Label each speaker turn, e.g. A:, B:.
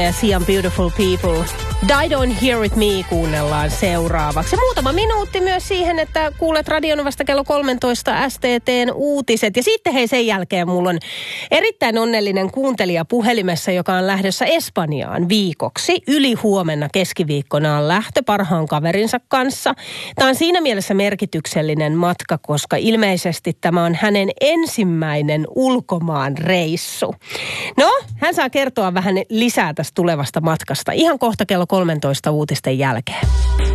A: Ja Sian Beautiful People. Die Don't Hear It Me kuunnellaan seuraavaksi. Muutama minuutti myös siihen, että kuulet Radionovasta kello 13 STT:n uutiset. Ja sitten hei sen jälkeen mulla on erittäin onnellinen kuuntelija puhelimessa, joka on lähdössä Espanjaan viikoksi. Ylihuomenna keskiviikkona on lähtö parhaan kaverinsa kanssa. Tämä on siinä mielessä merkityksellinen matka, koska ilmeisesti tämä on hänen ensimmäinen ulkomaan reissu. No, hän saa kertoa vähän lisää tästä tulevasta matkasta ihan kohta kello 13 uutisten jälkeen.